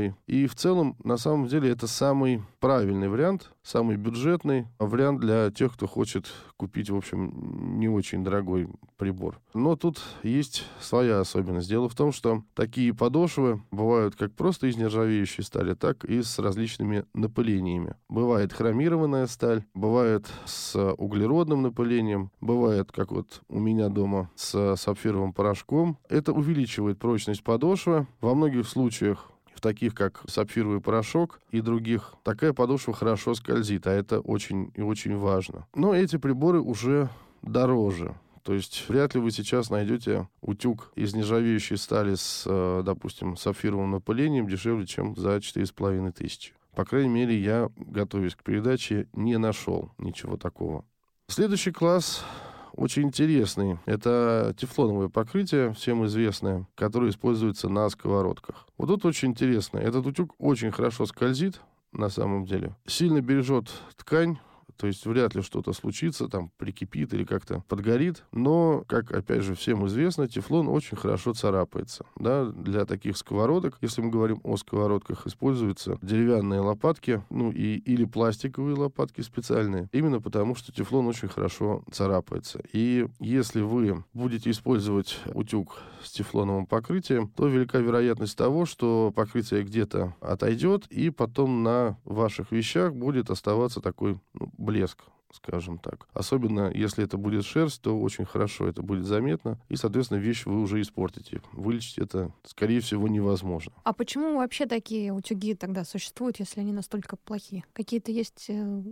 удобный. И в целом, на самом деле, это самый правильный вариант, самый бюджетный вариант для тех, кто хочет купить, в общем, не очень дорогой прибор. Но тут есть своя особенность. Дело в том, что такие подошвы бывают как просто из нержавеющей стали, так и с различными напылениями. Бывает хромированная сталь, бывает с углеродным напылением, бывает, как вот у меня дома, с сапфировым порошком. Это увеличивает прочность подошвы. Во многих случаях, в таких как сапфировый порошок и других, такая подошва хорошо скользит, а это очень и очень важно. Но эти приборы уже дороже. То есть вряд ли вы сейчас найдете утюг из нержавеющей стали с, допустим, сапфировым напылением дешевле, чем за 4500. По крайней мере, я, готовясь к передаче, не нашел ничего такого. Следующий класс очень интересный. Это тефлоновое покрытие, всем известное, которое используется на сковородках. Вот тут очень интересно. Этот утюг очень хорошо скользит, на самом деле. Сильно бережет ткань. То есть вряд ли что-то случится, там прикипит или как-то подгорит. Но, как, опять же, всем известно, тефлон очень хорошо царапается. Да? Для таких сковородок, если мы говорим о сковородках, используются деревянные лопатки, или пластиковые лопатки специальные. Именно потому, что тефлон очень хорошо царапается. И если вы будете использовать утюг с тефлоновым покрытием, то велика вероятность того, что покрытие где-то отойдет, и потом на ваших вещах будет оставаться такой блеск, скажем так. Особенно, если это будет шерсть, то очень хорошо это будет заметно, и, соответственно, вещь вы уже испортите. Вылечить это, скорее всего, невозможно. А почему вообще такие утюги тогда существуют, если они настолько плохие? Какие-то есть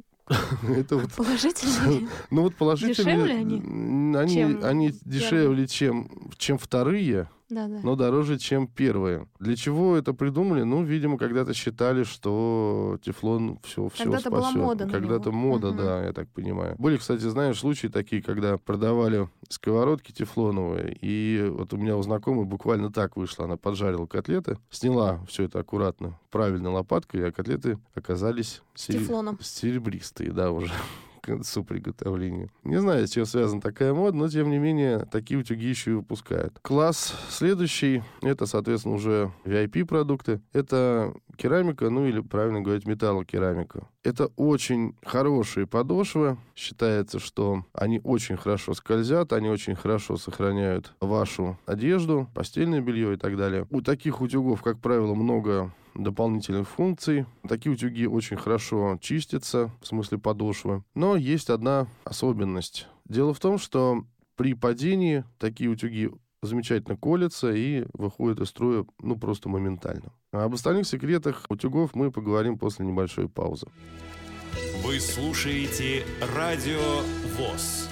положительные? Ну вот положительные. Дешевле они дешевле, чем вторые. Да. Но дороже, чем первые. Для чего это придумали? Видимо, когда-то считали, что тефлон все спасет. Когда-то была мода на Когда-то него. мода, да, я так понимаю. Были, кстати, знаешь, случаи такие, когда продавали сковородки тефлоновые, и вот у меня у знакомой буквально так вышло. Она поджарила котлеты, сняла все это аккуратно, правильно лопаткой, а котлеты оказались серебристые, да, уже. К соприготовлению. Не знаю, с чем связана такая мода, но, тем не менее, такие утюги еще и выпускают. Класс следующий, это, соответственно, уже VIP-продукты. Это керамика, или, правильно говорить, металлокерамика. Это очень хорошие подошвы. Считается, что они очень хорошо скользят, они очень хорошо сохраняют вашу одежду, постельное белье и так далее. У таких утюгов, как правило, много дополнительных функций. Такие утюги очень хорошо чистятся, в смысле подошвы. Но есть одна особенность. Дело в том, что при падении такие утюги замечательно колятся и выходят из строя, просто моментально. А об остальных секретах утюгов мы поговорим после небольшой паузы. Вы слушаете Радио ВОС.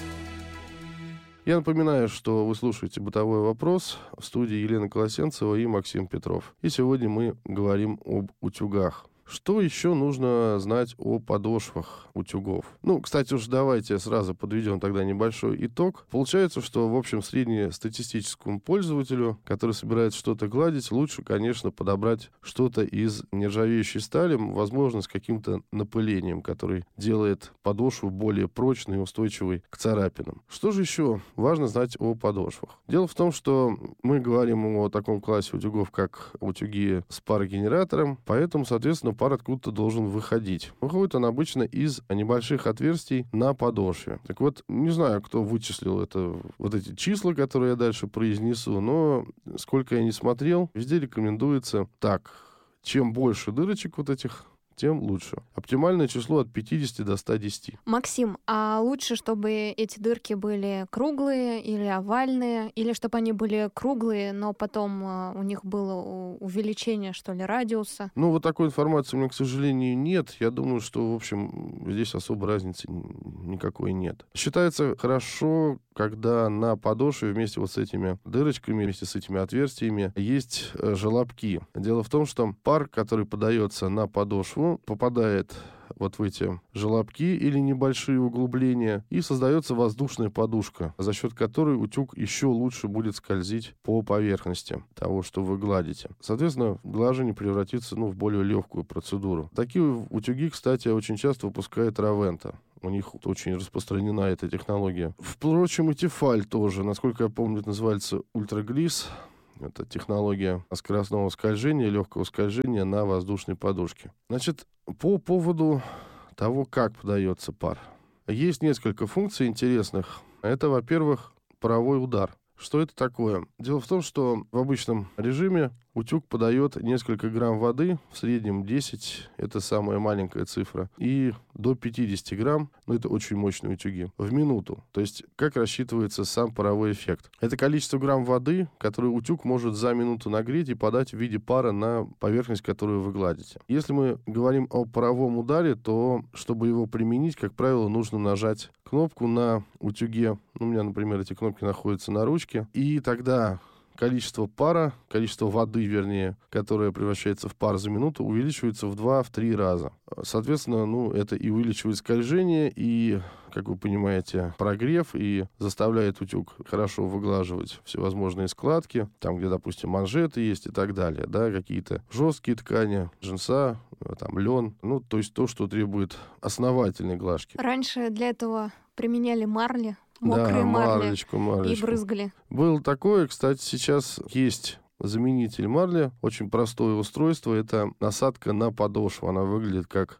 Я напоминаю, что вы слушаете «Бытовой вопрос», в студии Елена Колосенцева и Максим Петров. И сегодня мы говорим об утюгах. Что еще нужно знать о подошвах утюгов? Кстати, уж давайте сразу подведем тогда небольшой итог. Получается, что, в общем, среднестатистическому пользователю, который собирается что-то гладить, лучше, конечно, подобрать что-то из нержавеющей стали, возможно, с каким-то напылением, который делает подошву более прочной и устойчивой к царапинам. Что же еще важно знать о подошвах? Дело в том, что мы говорим о таком классе утюгов, как утюги с парогенератором, поэтому, соответственно, пар откуда-то должен выходить. Выходит он обычно из небольших отверстий на подошве. Так вот, не знаю, кто вычислил эти числа, которые я дальше произнесу, но сколько я не смотрел, везде рекомендуется так. Чем больше дырочек вот этих, тем лучше. Оптимальное число от 50 до 110. Максим, а лучше, чтобы эти дырки были круглые или овальные, или чтобы они были круглые, но потом у них было увеличение, что ли, радиуса? Вот такой информации у меня, к сожалению, нет. Я думаю, что, в общем, здесь особой разницы никакой нет. Считается хорошо, когда на подошве вместе вот с этими дырочками, вместе с этими отверстиями есть желобки. Дело в том, что пар, который подается на подошву, попадает вот в эти желобки или небольшие углубления, и создается воздушная подушка, за счет которой утюг еще лучше будет скользить по поверхности того, что вы гладите. Соответственно, глажение превратится в более легкую процедуру. Такие утюги, кстати, очень часто выпускает Ровента. У них очень распространена эта технология. Впрочем, и Тефаль тоже. Насколько я помню, это называется ультраглис. Это технология скоростного скольжения, легкого скольжения на воздушной подушке. Значит, по поводу того, как подается пар. Есть несколько функций интересных. Это, во-первых, паровой удар. Что это такое? Дело в том, что в обычном режиме утюг подает несколько грамм воды, в среднем 10, это самая маленькая цифра, и до 50 грамм, это очень мощные утюги, в минуту. То есть, как рассчитывается сам паровой эффект. Это количество грамм воды, которое утюг может за минуту нагреть и подать в виде пара на поверхность, которую вы гладите. Если мы говорим о паровом ударе, то, чтобы его применить, как правило, нужно нажать кнопку на утюге. У меня, например, эти кнопки находятся на ручке, и тогда количество пара, количество воды, вернее, которое превращается в пар за минуту, увеличивается в 2-3 раза. Соответственно, это и увеличивает скольжение, и, как вы понимаете, прогрев, и заставляет утюг хорошо выглаживать всевозможные складки, там, где, допустим, манжеты есть и так далее, да, какие-то жесткие ткани, джинса, там, лен, то есть то, что требует основательной глажки. Раньше для этого применяли марли. Мокрые марлечку. И брызгали. Было такое, кстати, сейчас есть заменитель марли, очень простое устройство, это насадка на подошву, она выглядит как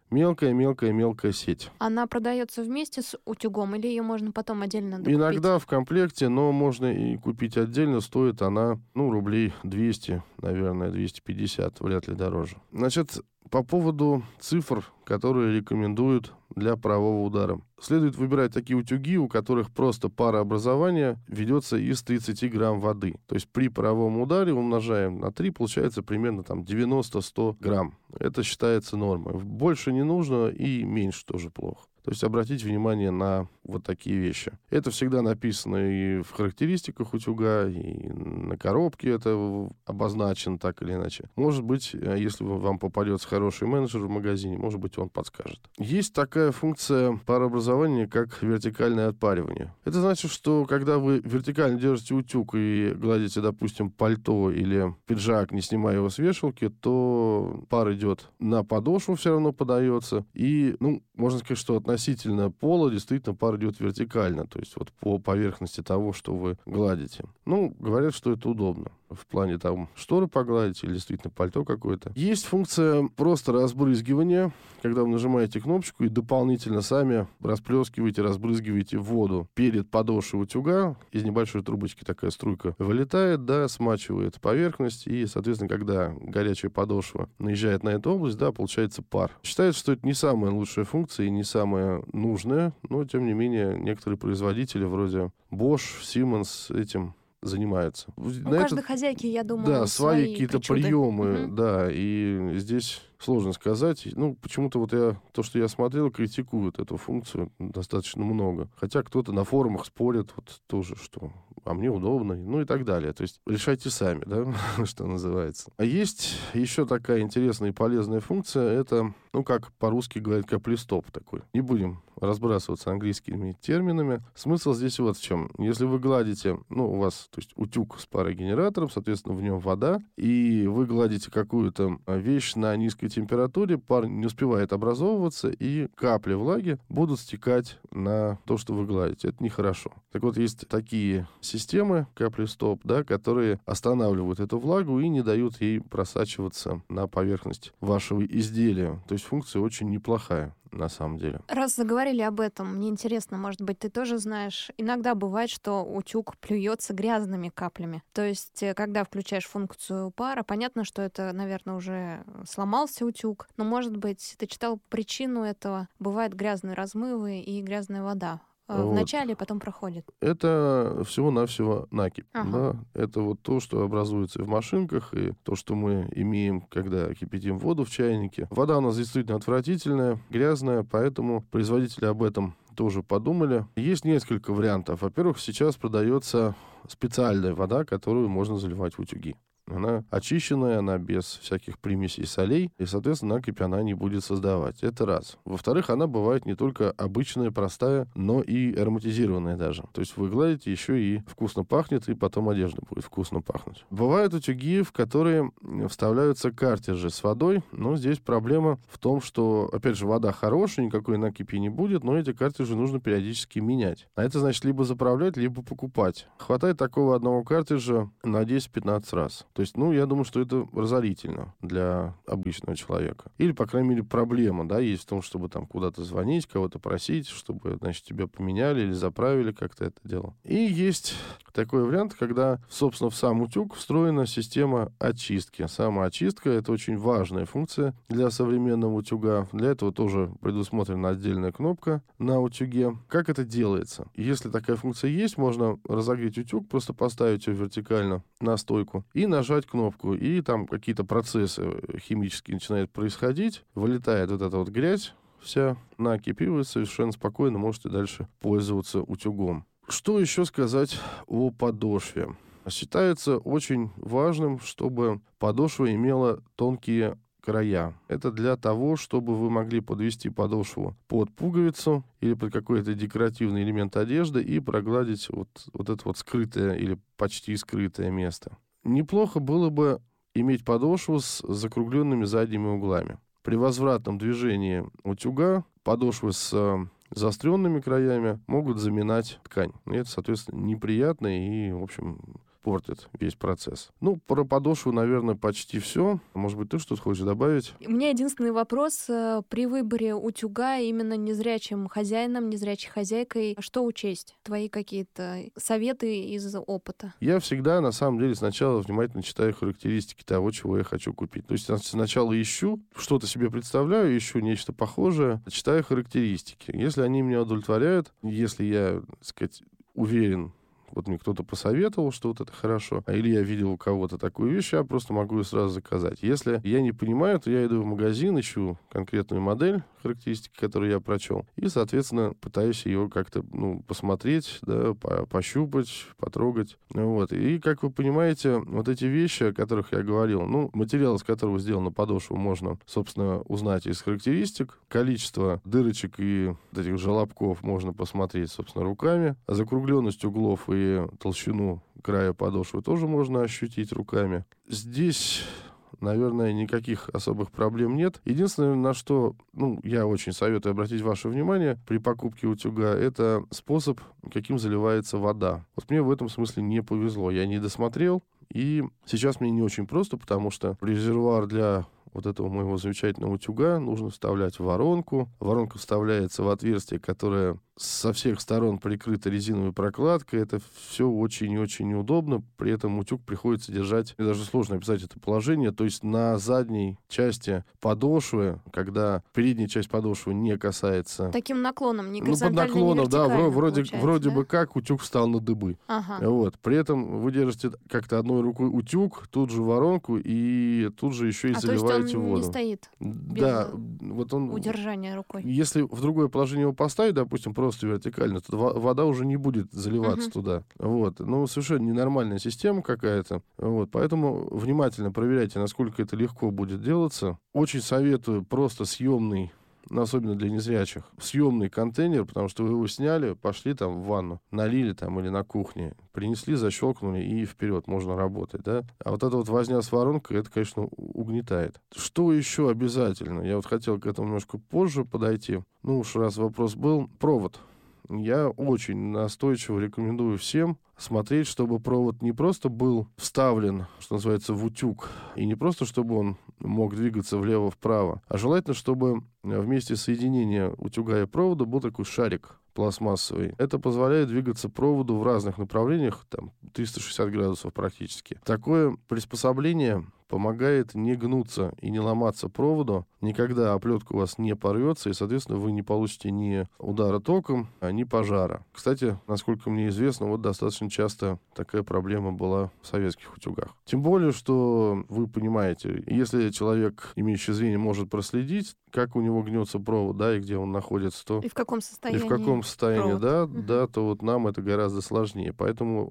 мелкая сеть. Она продается вместе с утюгом или ее можно потом отдельно докупить? Иногда в комплекте, но можно и купить отдельно, стоит она, рублей 200, наверное, 250, вряд ли дороже. Значит, по поводу цифр, которые рекомендуют для парового удара. Следует выбирать такие утюги, у которых просто парообразование ведется из 30 грамм воды. То есть при паровом ударе умножаем на 3, получается примерно 90-100 грамм. Это считается нормой. Больше не нужно и меньше тоже плохо. То есть обратите внимание на вот такие вещи. Это всегда написано и в характеристиках утюга, и на коробке это обозначено так или иначе. Может быть, если вам попадется хороший менеджер в магазине, может быть, он подскажет. Есть такая функция парообразования, как вертикальное отпаривание. Это значит, что когда вы вертикально держите утюг и гладите, допустим, пальто или пиджак, не снимая его с вешалки, то пар идет на подошву, все равно подается. И, можно сказать, что относительно пола действительно пар идет вертикально, то есть по поверхности того, что вы гладите. Говорят, что это удобно. В плане шторы погладить или действительно пальто какое-то. Есть функция просто разбрызгивания, когда вы нажимаете кнопочку и дополнительно сами разбрызгиваете воду перед подошвой утюга. Из небольшой трубочки такая струйка вылетает, смачивает поверхность, и, соответственно, когда горячая подошва наезжает на эту область, получается пар. Считается, что это не самая лучшая функция и не самая нужная, но, тем не менее, некоторые производители вроде Bosch, Siemens этим занимаются. У каждой хозяйки, я думаю, свои какие-то причуды. приемы, и здесь сложно сказать. Почему-то то, что я смотрел, критикуют эту функцию достаточно много. Хотя кто-то на форумах спорит тоже, что мне удобно, и так далее. То есть решайте сами, что называется. А есть еще такая интересная и полезная функция, это, как по-русски говорят, каплистоп такой. Не будем разбрасываться английскими терминами. Смысл здесь вот в чем. Если вы гладите, у вас, то есть утюг с парогенератором, соответственно, в нем вода, и вы гладите какую-то вещь на низкой температуре, пар не успевает образовываться, и капли влаги будут стекать на то, что вы гладите. Это нехорошо. Так вот, есть такие системы, капли-стоп, которые останавливают эту влагу и не дают ей просачиваться на поверхность вашего изделия. То есть функция очень неплохая. На самом деле. Раз заговорили об этом, мне интересно, может быть, ты тоже знаешь, иногда бывает, что утюг плюется грязными каплями. То есть, когда включаешь функцию пара, понятно, что это, наверное, уже сломался утюг, но, может быть, ты читал причину этого. Бывают грязные размывы и грязная вода. В начале, потом проходит. Это всего-навсего накипь. Ага. Это то, что образуется в машинках, и то, что мы имеем, когда кипятим воду в чайнике. Вода у нас действительно отвратительная, грязная, поэтому производители об этом тоже подумали. Есть несколько вариантов. Во-первых, сейчас продается специальная вода, которую можно заливать в утюги. Она очищенная, она без всяких примесей солей, и, соответственно, накипь она не будет создавать. Это раз. Во-вторых, она бывает не только обычная, простая, но и ароматизированная даже. То есть вы гладите, еще и вкусно пахнет, и потом одежда будет вкусно пахнуть. Бывают утюги, в которые вставляются картриджи с водой, но здесь проблема в том, что, опять же, вода хорошая, никакой накипи не будет, но эти картриджи нужно периодически менять. А это значит либо заправлять, либо покупать. Хватает такого одного картриджа на 10-15 раз. То есть, я думаю, что это разорительно для обычного человека. Или, по крайней мере, проблема, да, есть в том, чтобы там куда-то звонить, кого-то просить, чтобы, значит, тебя поменяли или заправили как-то это дело. И есть такой вариант, когда, собственно, в сам утюг встроена система очистки. Самоочистка — это очень важная функция для современного утюга. Для этого тоже предусмотрена отдельная кнопка на утюге. Как это делается? Если такая функция есть, можно разогреть утюг, просто поставить его вертикально на стойку и нажать кнопку. И там какие-то процессы химические начинают происходить. Вылетает вот эта вот грязь вся, накипь, и вы совершенно спокойно можете дальше пользоваться утюгом. Что еще сказать о подошве? Считается очень важным, чтобы подошва имела тонкие края. Это для того, чтобы вы могли подвести подошву под пуговицу или под какой-то декоративный элемент одежды и прогладить вот это вот скрытое или почти скрытое место. Неплохо было бы иметь подошву с закругленными задними углами. При возвратном движении утюга подошвы с заостренными краями могут заминать ткань. И это, соответственно, неприятно и, в общем, портит весь процесс. Про подошву, наверное, почти все. Может быть, ты что-то хочешь добавить? У меня единственный вопрос. При выборе утюга именно незрячим хозяином, незрячей хозяйкой, что учесть? Твои какие-то советы из опыта? Я всегда, на самом деле, сначала внимательно читаю характеристики того, чего я хочу купить. То есть сначала ищу, что-то себе представляю, ищу нечто похожее, читаю характеристики. Если они меня удовлетворяют, если я, так сказать, уверен, вот мне кто-то посоветовал, что вот это хорошо, или я видел у кого-то такую вещь, я просто могу ее сразу заказать. Если я не понимаю, то я иду в магазин, ищу конкретную модель, характеристики, которые я прочел, и, соответственно, пытаюсь ее как-то, посмотреть, да, пощупать, потрогать. И, как вы понимаете, вот эти вещи, о которых я говорил, материал, из которого сделана подошва, можно, собственно, узнать из характеристик. Количество дырочек и вот этих желобков можно посмотреть, собственно, руками. Закругленность углов и толщину края подошвы тоже можно ощутить руками. Здесь, наверное, никаких особых проблем нет. Единственное, на что я очень советую обратить ваше внимание при покупке утюга, это способ, каким заливается вода. Вот мне в этом смысле не повезло. Я не досмотрел, и сейчас мне не очень просто, потому что резервуар для вот этого моего замечательного утюга нужно вставлять в воронку. Воронка вставляется в отверстие, которое со всех сторон прикрыто резиновой прокладкой. Это все очень и очень неудобно. При этом утюг приходится держать, мне даже сложно описать это положение, то есть на задней части подошвы, когда передняя часть подошвы не касается... Таким наклоном, не под горизонтально, наклоном, не да, вертикально, вроде бы как утюг встал на дыбы. Ага. При этом вы держите как-то одной рукой утюг, тут же воронку, и тут же еще и заливаете воду. Не стоит без удержания рукой. Если в другое положение его поставить, допустим, просто вертикально, то вода уже не будет заливаться туда. Совершенно ненормальная система какая-то. Поэтому внимательно проверяйте, насколько это легко будет делаться. Очень советую просто съемный, особенно для незрячих, съемный контейнер, потому что вы его сняли, пошли там в ванну, налили там или на кухне, принесли, защелкнули и вперед, можно работать, да. А вот эта вот возня с воронкой, это, конечно, угнетает. Что еще обязательно? Я хотел к этому немножко позже подойти. Раз вопрос был. Провод. Я очень настойчиво рекомендую всем смотреть, чтобы провод не просто был вставлен, что называется, в утюг, и не просто, чтобы он мог двигаться влево-вправо, а желательно, чтобы вместе соединения утюга и провода был такой шарик пластмассовый. Это позволяет двигаться проводу в разных направлениях, 360 градусов практически. Такое приспособление помогает не гнуться и не ломаться проводу, никогда оплетка у вас не порвется, и, соответственно, вы не получите ни удара током, ни пожара. Кстати, насколько мне известно, достаточно часто такая проблема была в советских утюгах. Тем более, что вы понимаете, если человек, имеющий зрение, может проследить, как у него гнется провод, да, и где он находится, то... И в каком состоянии. Да, то нам это гораздо сложнее. Поэтому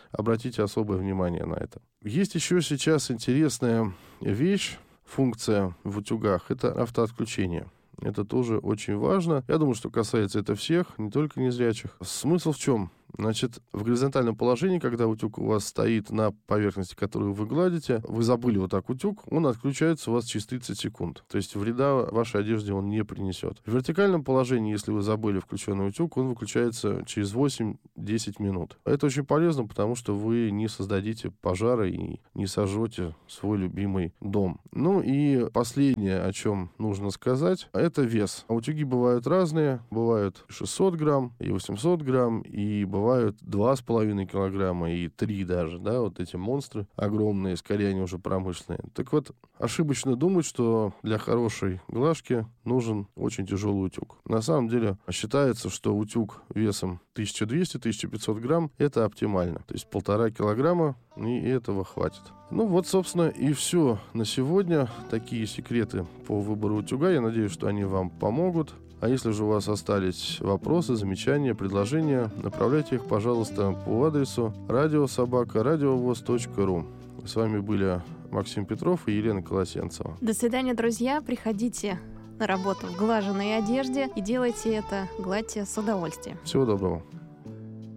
обратите особое внимание на это. Есть еще сейчас интересная вещь, функция в утюгах, это автоотключение. Это тоже очень важно. Я думаю, что касается это всех, не только незрячих. Смысл в чем? Значит, в горизонтальном положении, когда утюг у вас стоит на поверхности, которую вы гладите, вы забыли вот так утюг, он отключается у вас через 30 секунд. То есть вреда вашей одежде он не принесет. В вертикальном положении, если вы забыли включенный утюг, он выключается через 8-10 минут. Это очень полезно, потому что вы не создадите пожара и не сожжете свой любимый дом. Ну и последнее, о чем нужно сказать, это вес. Утюги бывают разные. Бывают 600 грамм и 800 грамм, и бывают 2,5 килограмма и 3 даже, да, вот эти монстры огромные, скорее они уже промышленные. Так вот, ошибочно думать, что для хорошей глажки нужен очень тяжелый утюг. На самом деле считается, что утюг весом 1200-1500 грамм это оптимально. То есть 1,5 килограмма, и этого хватит. Ну вот, собственно, и все на сегодня. Такие секреты по выбору утюга. Я надеюсь, что они вам помогут. А если же у вас остались вопросы, замечания, предложения, направляйте их, пожалуйста, по адресу radiosobaka.radiovoz.ru. С вами были Максим Петров и Елена Колосенцева. До свидания, друзья. Приходите на работу в глаженной одежде и делайте это, гладьте с удовольствием. Всего доброго.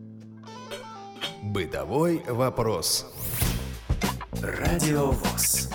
Бытовой вопрос. Радио ВОС.